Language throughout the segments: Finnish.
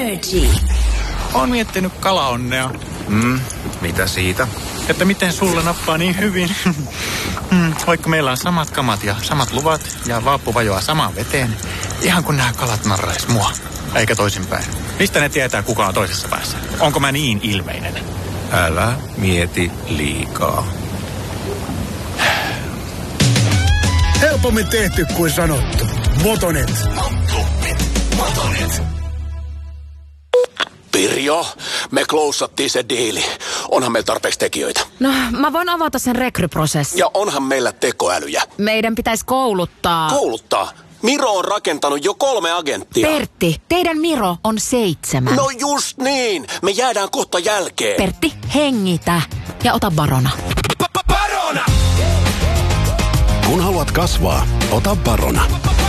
Energy. Oon miettinyt kalaonnea. Mitä siitä? Että miten sulle nappaa niin hyvin. Vaikka meillä on samat kamat ja samat luvat ja vaappu vajoaa samaan veteen. Ihan kun nämä kalat narrais mua. Eikä toisinpäin. Mistä ne tietää, kuka on toisessa päässä? Onko mä niin ilmeinen? Älä mieti liikaa. Helpommin tehty kuin sanottu. Motonet. Pirjo, me klousattiin se diili. Onhan meillä tarpeeksi tekijöitä. No, mä voin avata sen rekryprosessin. Ja onhan meillä tekoälyjä. Meidän pitäisi kouluttaa. Kouluttaa? Miro on rakentanut jo 3 agenttia. Pertti, teidän Miro on 7. No just niin. Me jäädään kohta jälkeen. Pertti, hengitä ja ota Barona. Barona! Kun haluat kasvaa, ota Barona.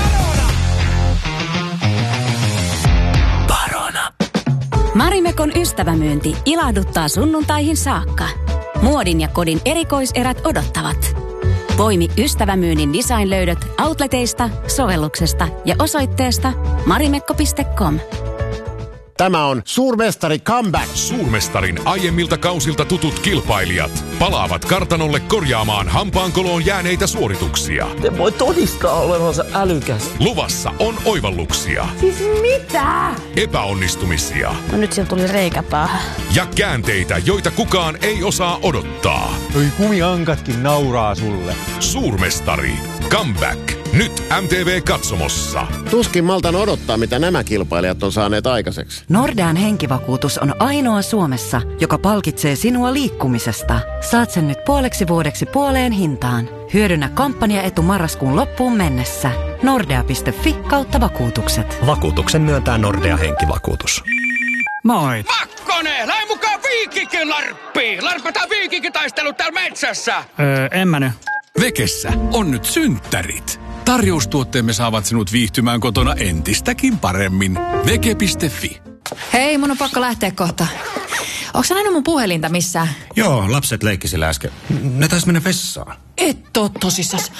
Barona. Marimekon ystävämyynti ilahduttaa sunnuntaihin saakka. Muodin ja kodin erikoiserät odottavat. Poimi ystävämyynnin designlöydöt outleteista, sovelluksesta ja osoitteesta marimekko.com. Tämä on Suurmestari Comeback. Suurmestarin aiemmilta kausilta tutut kilpailijat palaavat kartanolle korjaamaan hampaankoloon jääneitä suorituksia. Te voi todistaa olevansa älykäs. Luvassa on oivalluksia. Siis mitä? Epäonnistumisia. No nyt sieltä tuli reikä päähän. Ja käänteitä, joita kukaan ei osaa odottaa. Noi kumiankatkin nauraa sulle. Suurmestari. Comeback. Nyt MTV-katsomossa. Tuskin maltan odottaa, mitä nämä kilpailijat on saaneet aikaiseksi. Nordean henkivakuutus on ainoa Suomessa, joka palkitsee sinua liikkumisesta. Saat sen nyt puoleksi vuodeksi puoleen hintaan. Hyödynnä kampanjaetu marraskuun loppuun mennessä. Nordea.fi/vakuutukset. Vakuutuksen myöntää Nordea henkivakuutus. Moi. Makkonen, lähde mukaan Viikinkin larppiin. Larpataan viikinkitaistelut täällä metsässä. En mä nyt. Vekessä on nyt synttärit. Tarjoustuotteemme saavat sinut viihtymään kotona entistäkin paremmin. Veke.fi. Hei, mun on pakko lähteä kohta. Onko sä nähnyt mun puhelinta missään? Joo, lapset leikkisi sillä äsken. Ne taisi mennä vessaan. Et oo tosissas.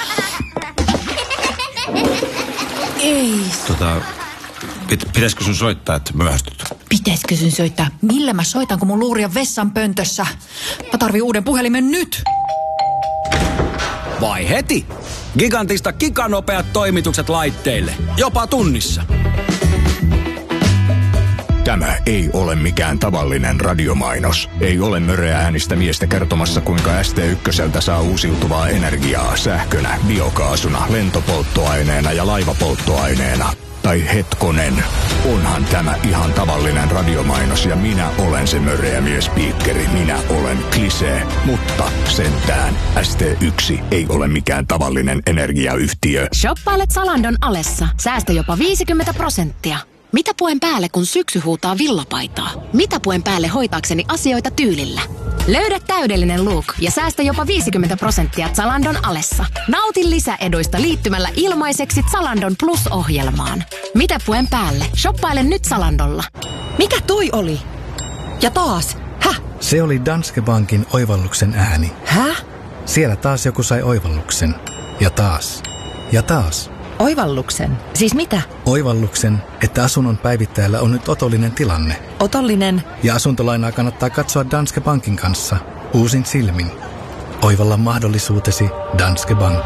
Ei. Pitäisikö sun soittaa, että myöhästyt? Pitäisikö sun soittaa? Millä mä soitan, kun mun luuri on vessan pöntössä? Mä tarvii uuden puhelimen nyt. Vai heti? Gigantista giganopeat toimitukset laitteille. Jopa tunnissa. Tämä ei ole mikään tavallinen radiomainos. Ei ole möreä äänistä miestä kertomassa, kuinka ST1 saa uusiutuvaa energiaa sähkönä, biokaasuna, lentopolttoaineena ja laivapolttoaineena. Tai hetkonen, onhan tämä ihan tavallinen radiomainos ja minä olen se möreä miespiikkeri. Minä olen klisee, mutta sentään ST1 ei ole mikään tavallinen energiayhtiö. Shoppailet Zalandon alessa. Säästä jopa 50%. Mitä puen päälle, kun syksy huutaa villapaitaa? Mitä puen päälle hoitaakseni asioita tyylillä? Löydä täydellinen look ja säästä jopa 50% Zalandon alessa. Nauti lisäeduista liittymällä ilmaiseksi Zalandon Plus-ohjelmaan. Mitä puen päälle? Shoppaile nyt Zalandolla. Mikä toi oli? Ja taas. Häh? Se oli Danske Bankin oivalluksen ääni. Häh? Siellä taas joku sai oivalluksen. Ja taas. Ja taas. Oivalluksen? Siis mitä? Oivalluksen, että asunnon päivittäjällä on nyt otollinen tilanne. Otollinen? Ja asuntolainaa kannattaa katsoa Danske Bankin kanssa. Uusin silmin. Oivalla mahdollisuutesi Danske Bank.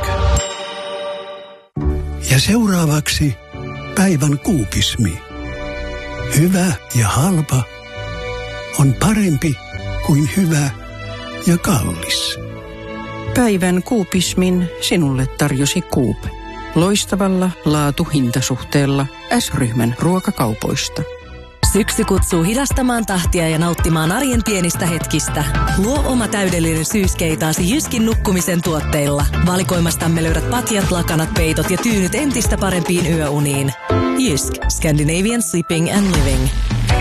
Ja seuraavaksi päivän kuukismi. Hyvä ja halpa on parempi kuin hyvä ja kallis. Päivän kuupismin sinulle tarjosi Coop. Loistavalla laatu-hintasuhteella S-ryhmän ruokakaupoista. Syksy kutsuu hidastamaan tahtia ja nauttimaan arjen pienistä hetkistä. Luo oma täydellinen syyskeitaasi Jyskin nukkumisen tuotteilla. Valikoimastamme löydät patjat, lakanat, peitot ja tyynyt entistä parempiin yöuniin. Jysk. Scandinavian Sleeping and Living.